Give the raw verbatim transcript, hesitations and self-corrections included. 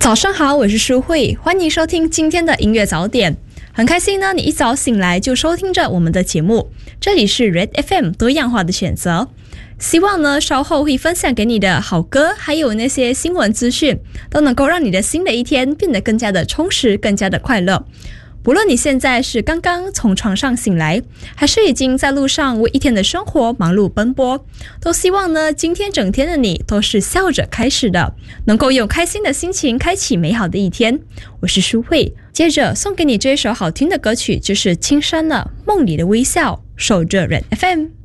早上好，我是舒慧，欢迎收听今天的音乐早点。很开心呢，你一早醒来就收听着我们的节目，这里是 Red F M 多样化的选择。希望呢，稍后会分享给你的好歌，还有那些新闻资讯，都能够让你的新的一天变得更加的充实，更加的快乐。不论你现在是刚刚从床上醒来，还是已经在路上为一天的生活忙碌奔波，都希望呢，今天整天的你都是笑着开始的，能够用开心的心情开启美好的一天。我是舒慧，接着送给你这一首好听的歌曲，就是青山的《梦里的微笑》，守着 Red F M。